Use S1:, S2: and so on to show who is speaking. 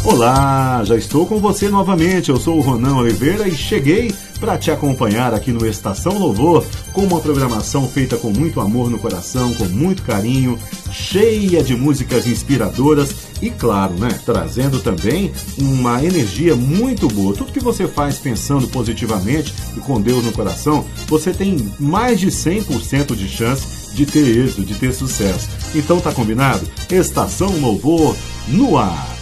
S1: Olá, já estou com você novamente, eu sou o Ronan Oliveira e cheguei para te acompanhar aqui no Estação Louvor com uma programação feita com muito amor no coração, com muito carinho, cheia de músicas inspiradoras e, claro, trazendo também uma energia muito boa. Tudo que você faz pensando positivamente e com Deus no coração, você tem mais de 100% de chance de ter êxito, de ter sucesso. Então tá combinado? Estação Louvor no ar.